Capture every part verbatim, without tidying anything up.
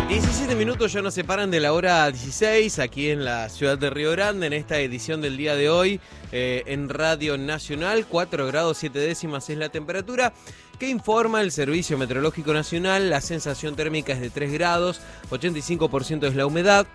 diecisiete minutos ya nos separan de la hora dieciséis aquí en la ciudad de Río Grande, en esta edición del día de hoy eh, en Radio Nacional. Cuatro grados siete décimas es la temperatura que informa el Servicio Meteorológico Nacional. La sensación térmica es de tres grados, ochenta y cinco por ciento es la humedad.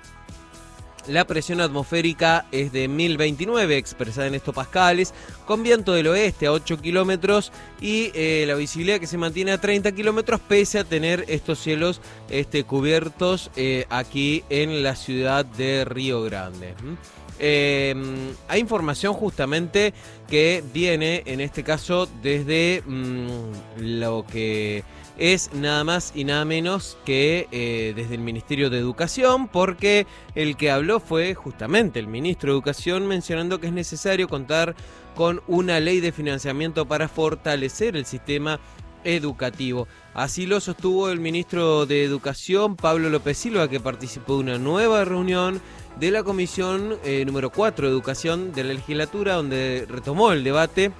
La presión atmosférica es de mil veintinueve, expresada en hectopascales, con viento del oeste a ocho kilómetros y eh, la visibilidad que se mantiene a treinta kilómetros, pese a tener estos cielos este, cubiertos eh, aquí en la ciudad de Río Grande. Eh, hay información justamente que viene, en este caso, desde mmm, lo que es nada más y nada menos que eh, desde el Ministerio de Educación, porque el que habló fue justamente el Ministro de Educación, mencionando que es necesario contar con una ley de financiamiento para fortalecer el sistema educativo. Así lo sostuvo el Ministro de Educación, Pablo López Silva, que participó de una nueva reunión de la Comisión eh, número cuatro de Educación de la legislatura, donde retomó el debate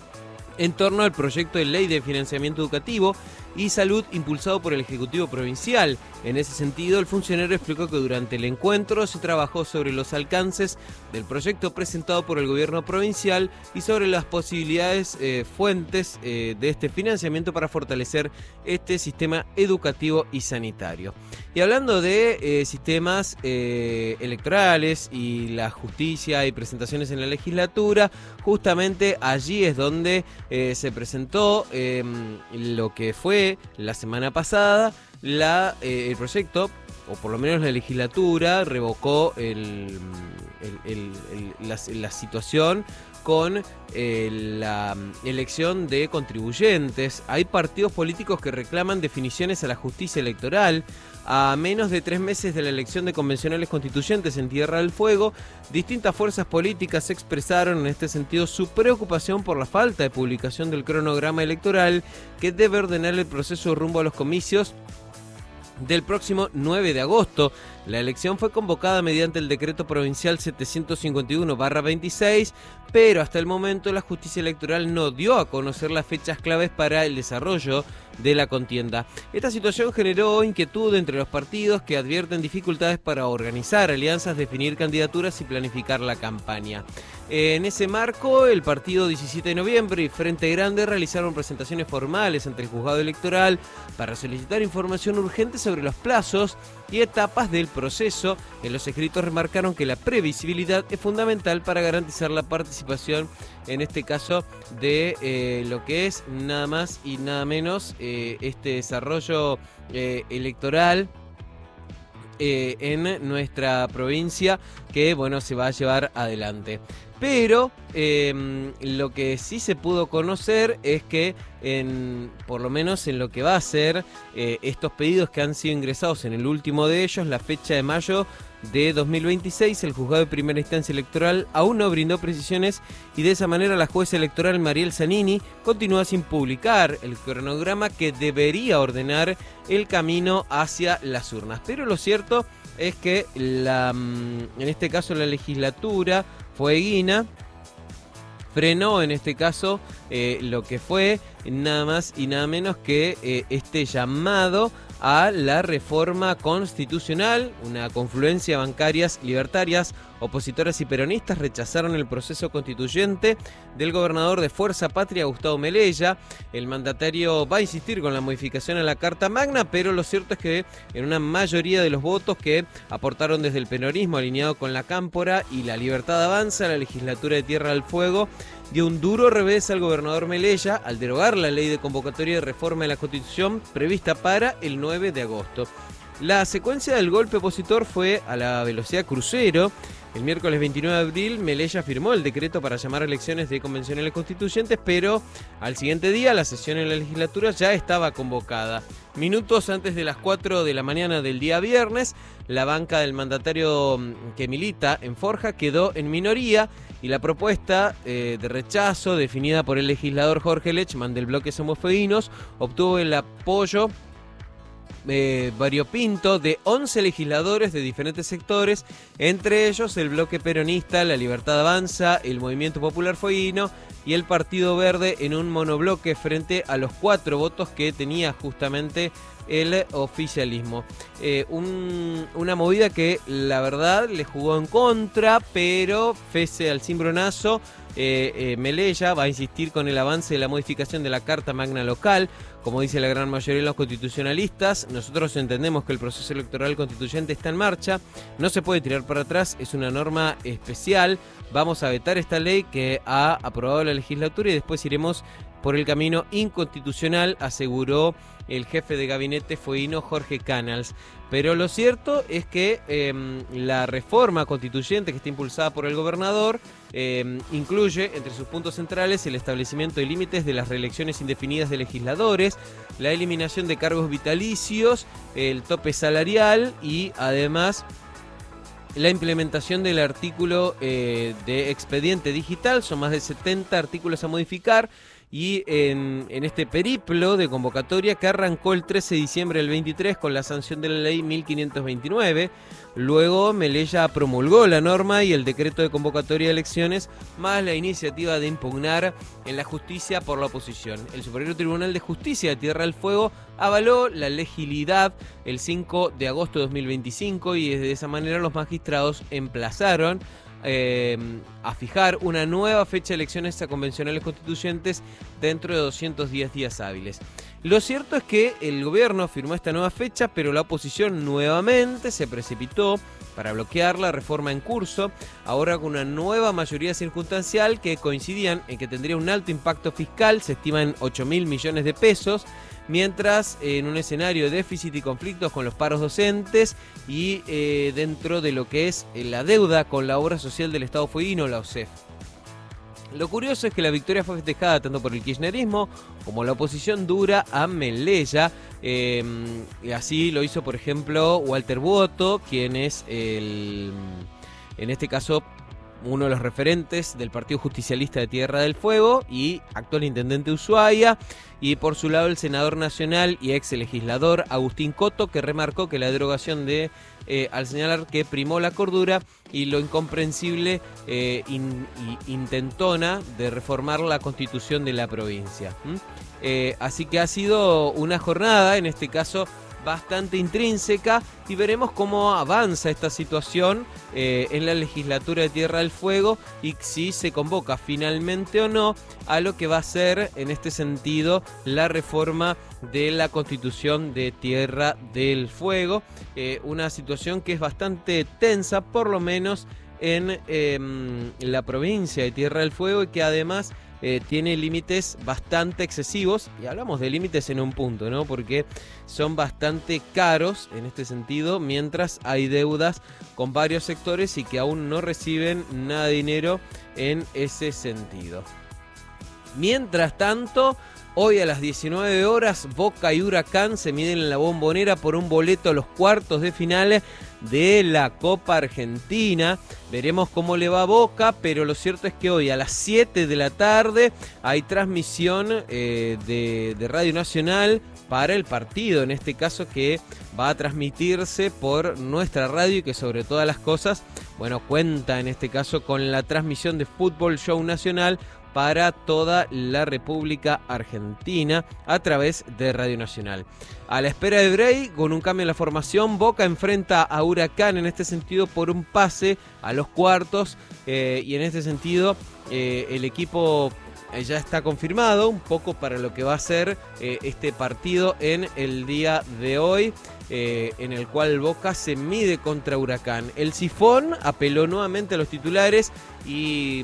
en torno al proyecto de ley de financiamiento educativo y salud impulsado por el Ejecutivo Provincial. En ese sentido, el funcionario explicó que durante el encuentro se trabajó sobre los alcances del proyecto presentado por el gobierno provincial y sobre las posibilidades, eh, fuentes eh, de este financiamiento para fortalecer este sistema educativo y sanitario. Y hablando de eh, sistemas eh, electorales y la justicia y presentaciones en la legislatura, justamente allí es donde eh, se presentó eh, lo que fue la semana pasada la, eh, el proyecto, o por lo menos la legislatura revocó el, el, el, el, la, la situación con eh, la elección de contribuyentes. Hay partidos políticos que reclaman definiciones a la justicia electoral. A menos de tres meses de la elección de convencionales constituyentes en Tierra del Fuego, distintas fuerzas políticas expresaron en este sentido su preocupación por la falta de publicación del cronograma electoral que debe ordenar el proceso rumbo a los comicios del próximo nueve de agosto. La elección fue convocada mediante el decreto provincial setecientos cincuenta y uno barra veintiséis, pero hasta el momento la justicia electoral no dio a conocer las fechas claves para el desarrollo de la contienda. Esta situación generó inquietud entre los partidos, que advierten dificultades para organizar alianzas, definir candidaturas y planificar la campaña. En ese marco, el partido diecisiete de noviembre y Frente Grande realizaron presentaciones formales ante el juzgado electoral para solicitar información urgente sobre los plazos y etapas del proceso. En los escritos remarcaron que la previsibilidad es fundamental para garantizar la participación, en este caso, de eh, lo que es nada más y nada menos eh, este desarrollo eh, electoral eh, en nuestra provincia, que bueno, se va a llevar adelante. Pero eh, lo que sí se pudo conocer es que, en, por lo menos en lo que va a ser eh, estos pedidos que han sido ingresados en el último de ellos, la fecha de mayo de dos mil veintiséis, el juzgado de primera instancia electoral aún no brindó precisiones y de esa manera la jueza electoral Mariel Zanini continúa sin publicar el cronograma que debería ordenar el camino hacia las urnas. Pero lo cierto es que la, en este caso la legislatura fueguina frenó en este caso eh, lo que fue nada más y nada menos que eh, este llamado a la reforma constitucional. Una confluencia de bancarias libertarias, opositoras y peronistas rechazaron el proceso constituyente del gobernador de Fuerza Patria, Gustavo Melella. El mandatario va a insistir con la modificación a la Carta Magna, pero lo cierto es que en una mayoría de los votos que aportaron desde el peronismo alineado con la Cámpora y la Libertad Avanza, la legislatura de Tierra del Fuego dio un duro revés al gobernador Melella al derogar la ley de convocatoria de reforma de la Constitución prevista para el nueve de agosto. La secuencia del golpe opositor fue a la velocidad crucero. El miércoles veintinueve de abril, Melella firmó el decreto para llamar a elecciones de convencionales constituyentes, pero al siguiente día la sesión en la legislatura ya estaba convocada. Minutos antes de las cuatro de la mañana del día viernes, la banca del mandatario que milita en Forja quedó en minoría y la propuesta eh, de rechazo definida por el legislador Jorge Lechman del bloque Somos Fueguinos obtuvo el apoyo Eh, variopinto de once legisladores de diferentes sectores, entre ellos el bloque peronista, la Libertad Avanza, el Movimiento Popular Fueguino y el Partido Verde en un monobloque frente a los cuatro votos que tenía justamente el oficialismo. Eh, un, una movida que la verdad le jugó en contra, pero pese al cimbronazo, eh, eh, Melella va a insistir con el avance de la modificación de la Carta Magna local. Como dice la gran mayoría de los constitucionalistas, nosotros entendemos que el proceso electoral constituyente está en marcha, no se puede tirar para atrás, es una norma especial, vamos a vetar esta ley que ha aprobado la legislatura y después iremos por el camino inconstitucional, aseguró el jefe de gabinete fueguino Jorge Canals. Pero lo cierto es que eh, la reforma constituyente que está impulsada por el gobernador eh, incluye entre sus puntos centrales el establecimiento de límites de las reelecciones indefinidas de legisladores, la eliminación de cargos vitalicios, el tope salarial y además la implementación del artículo eh, de expediente digital. Son más de setenta artículos a modificar. Y en, en este periplo de convocatoria que arrancó el trece de diciembre del veintitrés con la sanción de la ley mil quinientos veintinueve, luego Melella promulgó la norma y el decreto de convocatoria de elecciones, más la iniciativa de impugnar en la justicia por la oposición. El Superior Tribunal de Justicia de Tierra del Fuego avaló la legibilidad el cinco de agosto de dos mil veinticinco y de esa manera los magistrados emplazaron Eh, a fijar una nueva fecha de elecciones a convencionales constituyentes dentro de doscientos diez días hábiles. Lo cierto es que el gobierno firmó esta nueva fecha, pero la oposición nuevamente se precipitó para bloquear la reforma en curso, ahora con una nueva mayoría circunstancial que coincidían en que tendría un alto impacto fiscal, se estima en ocho mil millones de pesos, mientras en un escenario de déficit y conflictos con los paros docentes y eh, dentro de lo que es la deuda con la obra social del Estado fueguino, la O S E F. Lo curioso es que la victoria fue festejada tanto por el kirchnerismo como la oposición dura a Melella. Eh, y así lo hizo, por ejemplo, Walter Boto, quien es el, en este caso uno de los referentes del Partido Justicialista de Tierra del Fuego y actual intendente de Ushuaia, y por su lado el senador nacional y ex legislador Agustín Coto, que remarcó que la derogación de, eh, al señalar que primó la cordura y lo incomprensible eh, in, y intentona de reformar la constitución de la provincia. ¿Mm? Eh, así que ha sido una jornada, en este caso, bastante intrínseca, y veremos cómo avanza esta situación eh, en la legislatura de Tierra del Fuego y si se convoca finalmente o no a lo que va a ser en este sentido la reforma de la Constitución de Tierra del Fuego, eh, una situación que es bastante tensa, por lo menos en eh, la provincia de Tierra del Fuego, y que además Eh, tiene límites bastante excesivos, y hablamos de límites en un punto, ¿no? Porque son bastante caros en este sentido, mientras hay deudas con varios sectores y que aún no reciben nada de dinero en ese sentido. Mientras tanto, hoy a las diecinueve horas, Boca y Huracán se miden en la Bombonera por un boleto a los cuartos de finales de la Copa Argentina. Veremos cómo le va a Boca, pero lo cierto es que hoy a las siete de la tarde hay transmisión eh, de, de Radio Nacional para el partido, en este caso que va a transmitirse por nuestra radio y que sobre todas las cosas, bueno, cuenta en este caso con la transmisión de Fútbol Show Nacional para toda la República Argentina a través de Radio Nacional. A la espera de break, con un cambio en la formación, Boca enfrenta a Huracán en este sentido por un pase a los cuartos eh, y en este sentido eh, el equipo eh, ya está confirmado un poco para lo que va a ser eh, este partido en el día de hoy, eh, en el cual Boca se mide contra Huracán. El Sifón apeló nuevamente a los titulares y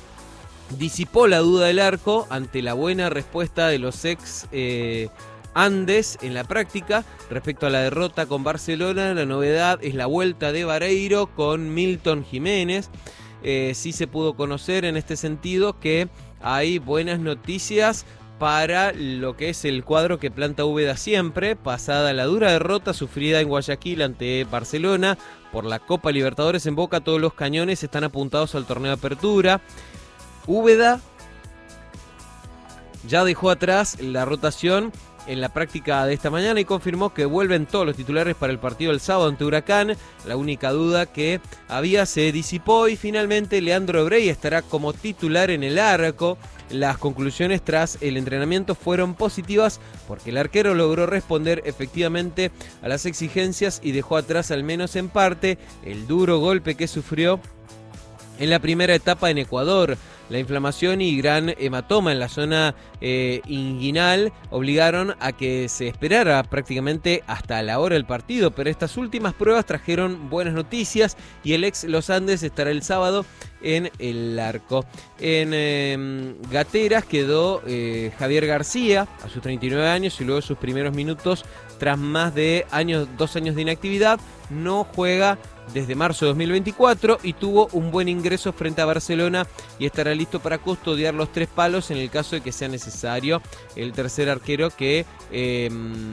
disipó la duda del arco ante la buena respuesta de los ex eh, Andes en la práctica. Respecto a la derrota con Barcelona, la novedad es la vuelta de Vareiro con Milton Jiménez. Eh, sí se pudo conocer en este sentido que hay buenas noticias para lo que es el cuadro que planta Úbeda siempre, pasada la dura derrota sufrida en Guayaquil ante Barcelona por la Copa Libertadores. En Boca todos los cañones están apuntados al torneo de apertura. Úbeda ya dejó atrás la rotación en la práctica de esta mañana y confirmó que vuelven todos los titulares para el partido del sábado ante Huracán. La única duda que había se disipó y finalmente Leandro Ebrey estará como titular en el arco. Las conclusiones tras el entrenamiento fueron positivas porque el arquero logró responder efectivamente a las exigencias y dejó atrás, al menos en parte, el duro golpe que sufrió en la primera etapa en Ecuador. La inflamación y gran hematoma en la zona eh, inguinal obligaron a que se esperara prácticamente hasta la hora del partido, pero estas últimas pruebas trajeron buenas noticias y el ex Los Andes estará el sábado en el arco. En eh, Gateras quedó eh, Javier García a sus treinta y nueve años y luego sus primeros minutos tras más de años, dos años de inactividad. No juega desde marzo de dos mil veinticuatro y tuvo un buen ingreso frente a Barcelona y estará listo para custodiar los tres palos en el caso de que sea necesario. El tercer arquero que eh,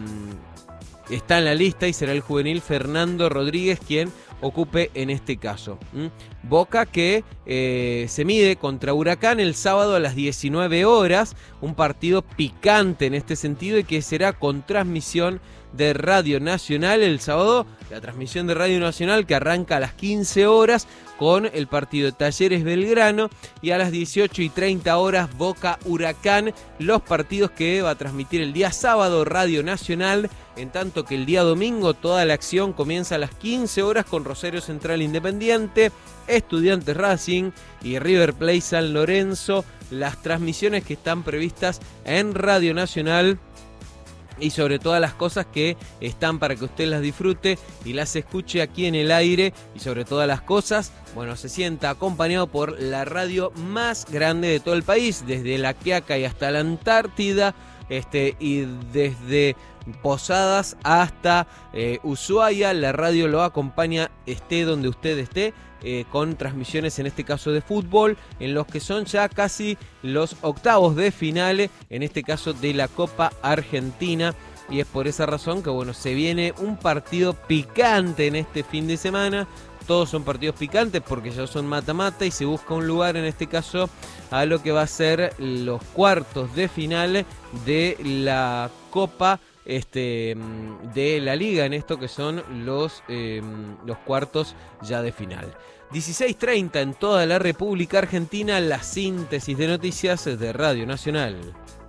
está en la lista y será el juvenil Fernando Rodríguez quien ocupe en este caso. ¿Mm? Boca que eh, se mide contra Huracán el sábado a las diecinueve horas, un partido picante en este sentido y que será con transmisión de Radio Nacional el sábado, la transmisión de Radio Nacional que arranca a las quince horas con el partido de Talleres Belgrano y a las dieciocho y treinta horas Boca Huracán, los partidos que va a transmitir el día sábado Radio Nacional, en tanto que el día domingo toda la acción comienza a las quince horas con Rosario Central Independiente, Estudiantes Racing y River Plate San Lorenzo, las transmisiones que están previstas en Radio Nacional y sobre todas las cosas que están para que usted las disfrute y las escuche aquí en el aire y sobre todas las cosas, bueno, se sienta acompañado por la radio más grande de todo el país, desde La Quiaca y hasta la Antártida, este, y desde Posadas hasta eh, Ushuaia, la radio lo acompaña esté donde usted esté, eh, con transmisiones en este caso de fútbol, en los que son ya casi los octavos de finales, en este caso de la Copa Argentina, y es por esa razón que bueno, se viene un partido picante en este fin de semana. Todos son partidos picantes porque ya son mata-mata y se busca un lugar en este caso a lo que va a ser los cuartos de final de la Copa este, de la Liga, en esto que son los, eh, los cuartos ya de final. dieciséis treinta en toda la República Argentina, la síntesis de noticias de Radio Nacional.